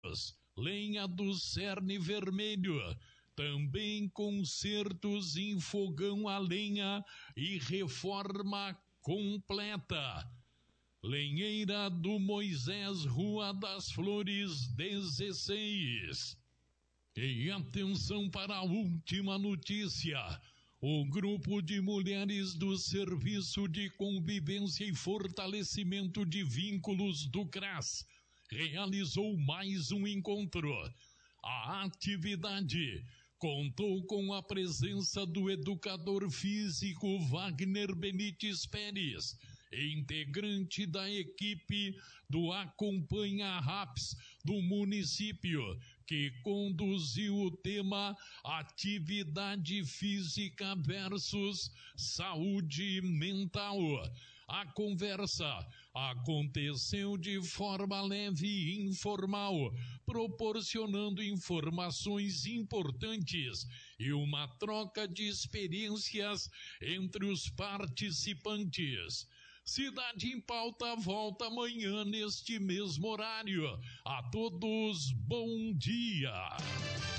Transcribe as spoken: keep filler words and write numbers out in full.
lenha do cerne vermelho, também concertos em fogão a lenha e reforma completa. Lenheira do Moisés, Rua das Flores, dezesseis. E atenção para a última notícia. O grupo de mulheres do Serviço de Convivência e Fortalecimento de Vínculos do CRAS realizou mais um encontro. A atividade contou com a presença do educador físico Wagner Benites Pérez, integrante da equipe do Acompanha RAPS do município, que conduziu o tema Atividade Física versus Saúde Mental. A conversa aconteceu de forma leve e informal, proporcionando informações importantes e uma troca de experiências entre os participantes. Cidade em Pauta volta amanhã neste mesmo horário. A todos, bom dia!